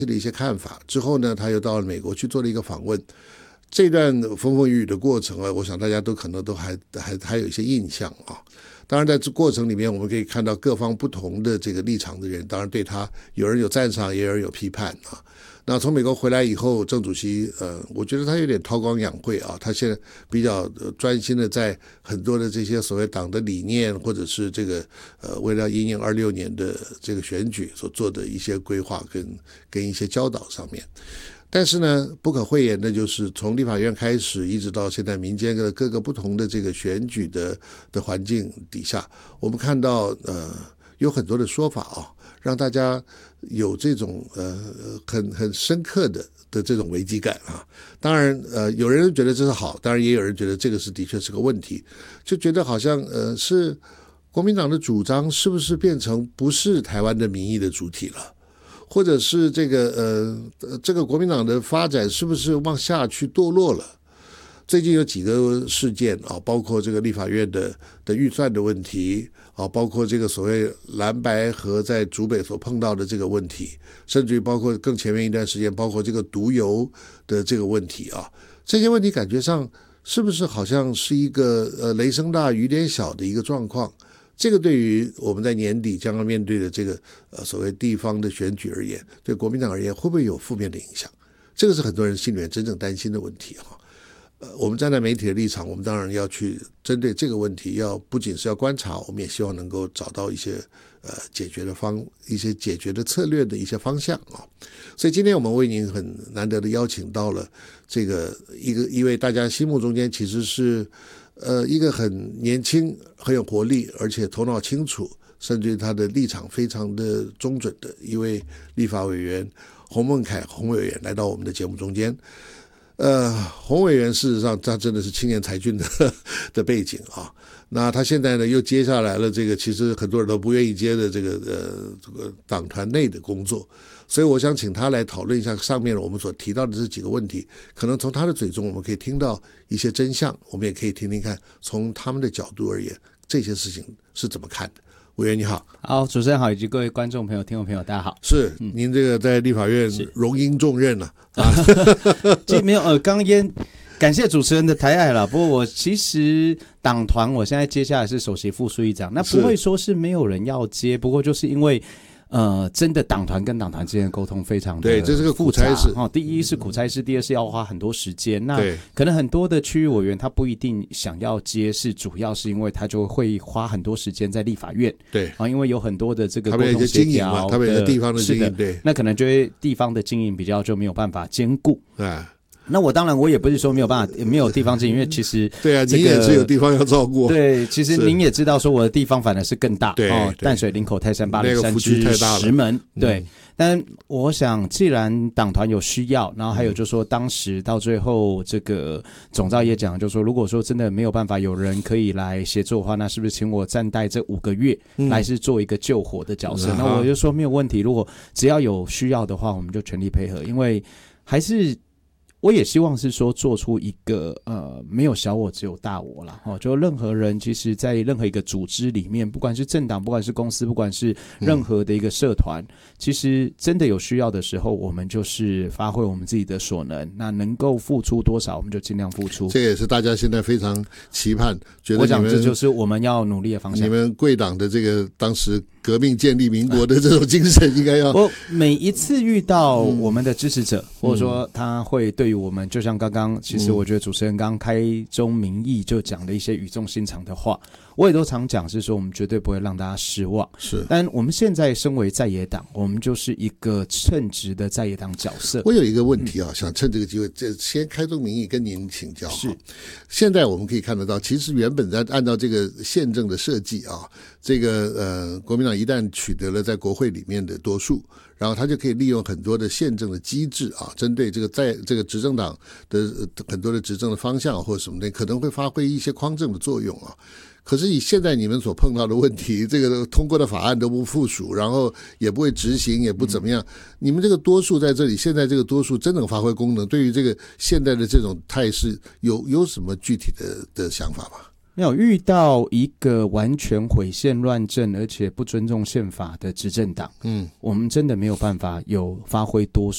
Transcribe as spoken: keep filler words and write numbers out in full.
的一些看法。之后呢，他又到了美国去做了一个访问。这段风风雨雨的过程啊，我想大家都可能都还还还有一些印象啊。当然，在这过程里面，我们可以看到各方不同的这个立场的人，当然对他有人有赞赏，也有人有批判啊。那从美国回来以后，郑主席呃，我觉得他有点韬光养晦啊，他现在比较专心的在很多的这些所谓党的理念，或者是这个呃为了因应二六年的这个选举所做的一些规划跟跟一些教导上面。但是呢，不可讳言的就是从立法院开始，一直到现在民间的各个不同的这个选举的的环境底下，我们看到呃有很多的说法啊，让大家有这种呃很很深刻的的这种危机感啊。当然呃有人觉得这是好，当然也有人觉得这个是的确是个问题，就觉得好像呃是国民党的主张是不是变成不是台湾的民意的主体了？或者是这个呃这个国民党的发展是不是往下去堕落了？最近有几个事件啊，包括这个立法院的的预算的问题啊，包括这个所谓蓝白合在竹北所碰到的这个问题，甚至于包括更前面一段时间，包括这个毒油的这个问题啊，这些问题感觉上是不是好像是一个呃雷声大雨点小的一个状况？这个对于我们在年底将要面对的这个呃所谓地方的选举而言，对国民党而言会不会有负面的影响？这个是很多人心里面真正担心的问题哈。呃，我们站在媒体的立场，我们当然要去针对这个问题，要不仅是要观察，我们也希望能够找到一些呃解决的方一些解决的策略的一些方向啊。所以今天我们为您很难得的邀请到了这个一个一位大家心目中间其实是。呃，一个很年轻、很有活力，而且头脑清楚，甚至他的立场非常的中准的一位立法委员洪孟凯洪委员来到我们的节目中间。呃，洪委员事实上他真的是青年才俊的的背景啊。那他现在呢又接下来了这个其实很多人都不愿意接的这个呃这个党团内的工作。所以我想请他来讨论一下上面我们所提到的这几个问题，可能从他的嘴中我们可以听到一些真相，我们也可以听听看从他们的角度而言这些事情是怎么看的。委员你好。 好，主持人好，以及各位观众朋友听众朋友大家好。 是、嗯、您这个在立法院荣膺重任了 啊, 啊其实没有呃刚烟感谢主持人的抬爱了。不过我其实党团我现在接下来是首席副书记长，那不会说是没有人要接，不过就是因为呃，真的党团跟党团之间的沟通非常的对，这是个苦差事、 哦、第一是苦差事，第二是要花很多时间。那可能很多的区域委员他不一定想要接，是主要是因为他就会花很多时间在立法院。 对啊，因为有很多的这个沟通协调， 他们有一个地方的经营，对， 那可能就会地方的经营比较就没有办法兼顾。 对。 那我当然我也不是说没有办法没有地方经营，因为其实、 这个、对啊，你也是有地方要照顾。 对，其实您也知道说我的地方反而是更大， 对、 哦、淡水、林口、泰山、八里山之石门、那个、对、嗯。但我想既然党团有需要，然后还有就是说当时到最后这个总召也讲，就是说如果说真的没有办法有人可以来协助的话，那是不是请我暂代这五个月来是做一个救火的角色、嗯、那我就说没有问题，如果只要有需要的话我们就全力配合，因为还是我也希望是说做出一个呃没有小我只有大我啦、哦、就任何人其实在任何一个组织里面，不管是政党不管是公司不管是任何的一个社团、嗯、其实真的有需要的时候我们就是发挥我们自己的所能，那能够付出多少我们就尽量付出， 这也是大家现在非常期盼，觉得我想这就是我们要努力的方向。 你们贵党的这个当时革命建立民国的这种精神应该要我每一次遇到我们的支持者、嗯、或者说他会对于我们就像刚刚其实我觉得主持人刚刚开宗明义就讲了一些语重心长的话，我也都常讲是说我们绝对不会让大家失望， 是， 但我们现在身为在野党，我们就是一个称职的在野党角色。 我有一个问题啊、嗯、想趁这个机会先开宗明义跟您请教。是，现在我们可以看得到其实原本在按照这个宪政的设计啊，这个呃国民党一旦取得了在国会里面的多数，然后他就可以利用很多的宪政的机制啊，针对这个在这个执政党的很多的执政的方向或者什么的，可能会发挥一些匡正的作用啊。可是以现在你们所碰到的问题，这个通过的法案都不附属，然后也不会执行，也不怎么样、嗯、你们这个多数在这里，现在这个多数真能发挥功能，对于这个现在的这种态势有有什么具体的的想法吗？ 没有遇到一个完全毁宪乱政而且不尊重宪法的执政党，嗯，我们真的没有办法有发挥多数